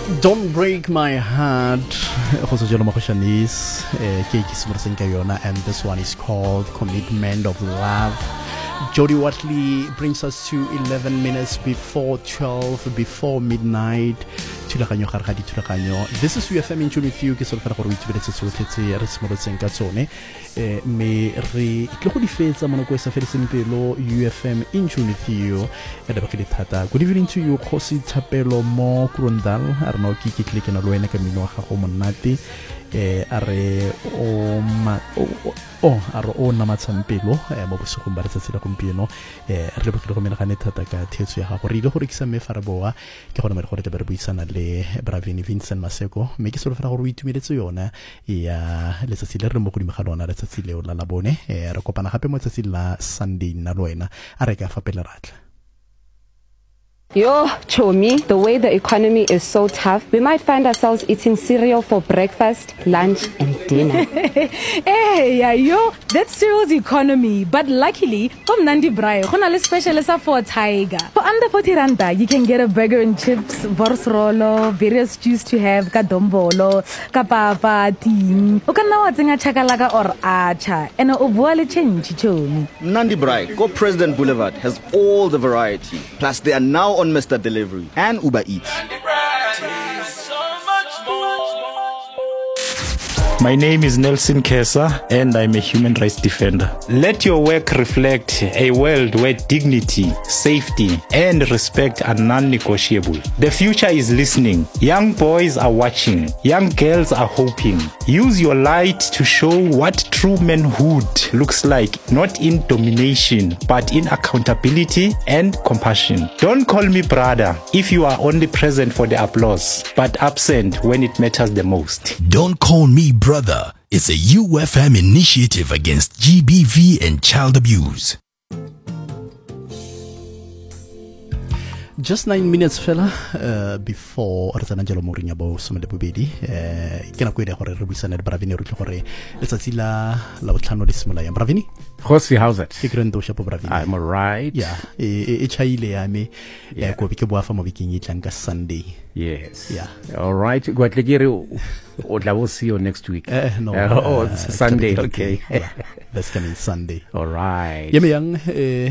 Don't break my heart. And this one is called Commitment of Love. Jody Watley brings us to 11 minutes before 12, before midnight. This is UFM in tune with you. Me re tlo di fetsa mono kwa sa fediseng pelo UFM in tune with you. Good evening to you, Khosi Thapelo mo Kurondal. Arno ki click na loena ka mino ga go monate. Are o na matsampelo mo bosegong ba retsa tsela gompieno re botse go menagane thata ka thetso ya gago re ile go rekisa me faraboa ke gona mere gore te ba re buisana le Bravini Vincent Maseko me ke solofela gore o itumeletse yona ya letsatsi le re mo godimo ga lona letsatsi leo la labone re kopana gape mo letsatsi la Sunday na loena a re ka fapela ratla. Yo, Chomi, the way the economy is so tough, we might find ourselves eating cereal for breakfast, lunch, and dinner. Hey, yeah, yo, that's cereal's economy. But luckily, from Nandi Brai, a special for Tiger. For under 40 randa, you can get a burger and chips, borsrolo, various juice to have, kadombolo, kapapa, ting, okanawatinga chakalaga or acha, and obuale change, Chomi. Nandi Brai, Go President Boulevard has all the variety. Plus, they are now on Mr. Delivery and Uber Eats. My name is Nelson Kesa and I'm a human rights defender. Let your work reflect a world where dignity, safety, and respect are non-negotiable. The future is listening. Young boys are watching. Young girls are hoping. Use your light to show what true manhood looks like, not in domination, but in accountability and compassion. Don't call me brother if you are only present for the applause, but absent when it matters the most. Don't call me brother. It's a UFM initiative against GBV and child abuse. Just 9 minutes, fella, before Artanangelo Mourinho bo somele bobedi. Kena kwede gore re buisana le Bravini re gore letsatsi la botlhano le simola ya Bravini. Khosi, how's it? Ke grendo shapo Bravini. I'm all right. Yeah, e chaile ya me go ke boafa mo weekend e tlang ka Sunday. Yes. Yeah. All right. Gwatlekere o tla go see you next week. No. It's Sunday. Okay. Yeah, that's coming Sunday. All right. Yeah, me young